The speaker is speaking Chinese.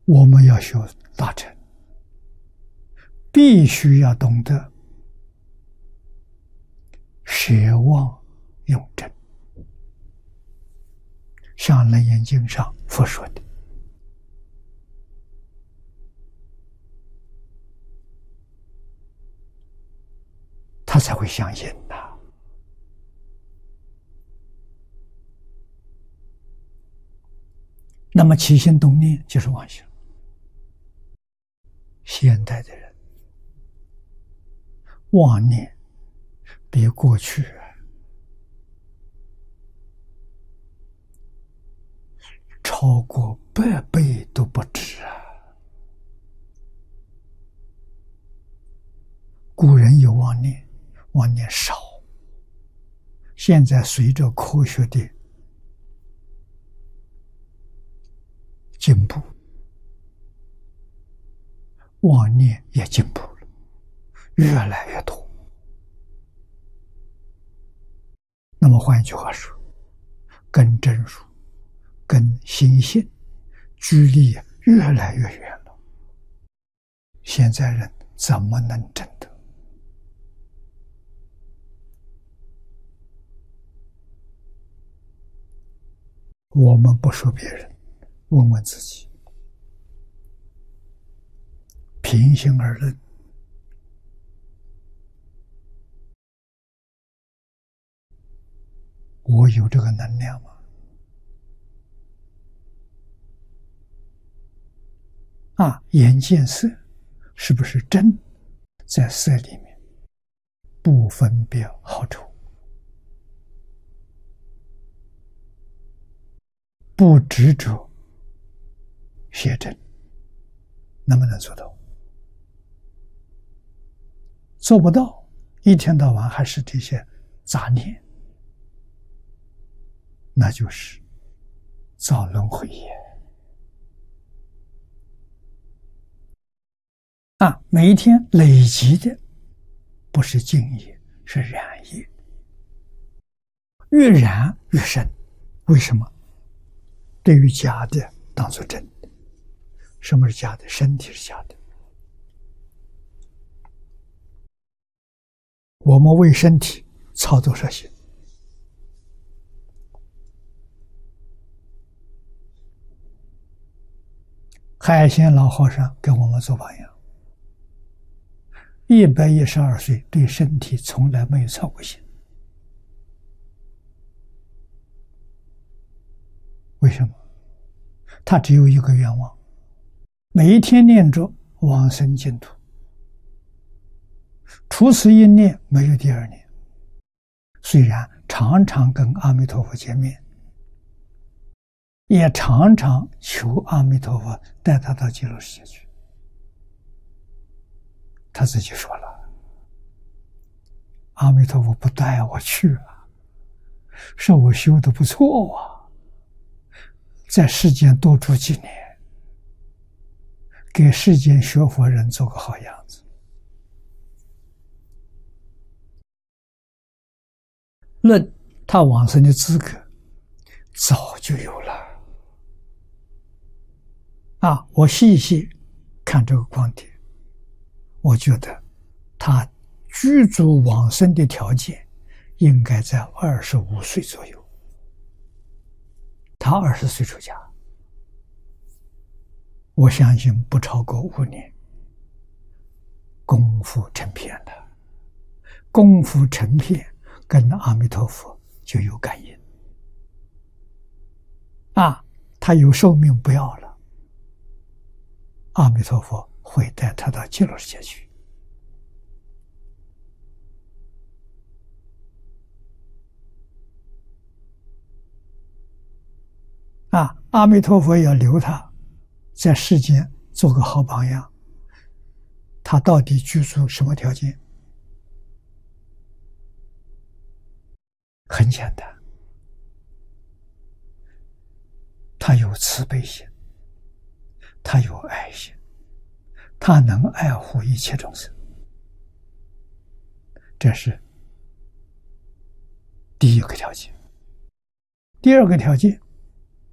我们要学大乘，必须要懂得舍妄用真，像《楞严经》上佛说的，他才会相信呐。那么起心动念就是妄想。现代的人妄念比过去超过100倍都不止啊！古人有妄念，妄念少。现在随着科学的进步，妄念也进步了，越来越多。那么换一句话说，跟真如、跟心性距离越来越远了。现在人怎么能证得？我们不说别人，问问自己，平心而论，我有这个能量吗？眼见色是不是真在色里面不分别好丑，不执着邪正，能不能做到？做不到，一天到晚还是这些杂念，那就是造轮回业。每一天累积的不是净业，是染业，越染越深。为什么？对于假的当作真的。什么是假的？身体是假的。我们为身体操多少心？海鲜老和尚给我们做榜样，112岁对身体从来没有操过心。为什么？他只有一个愿望，每一天念着往生净土，除此一念没有第二念。虽然常常跟阿弥陀佛见面，也常常求阿弥陀佛带他到极乐世界去。他自己说了，阿弥陀佛不带我去啊，说我修得不错啊，在世间多住几年，给世间学佛人做个好样子。论他往生的资格早就有了我细细看这个光碟，我觉得他具足往生的条件应该在25岁左右。他20岁出家，我相信不超过5年，功夫成片了。功夫成片，跟阿弥陀佛就有感应他有寿命不要了，阿弥陀佛会带他到极乐世界去。阿弥陀佛要留他在世间做个好榜样，他到底具足什么条件？很简单，他有慈悲心，他有爱心，他能爱护一切众生，这是第一个条件。第二个条件，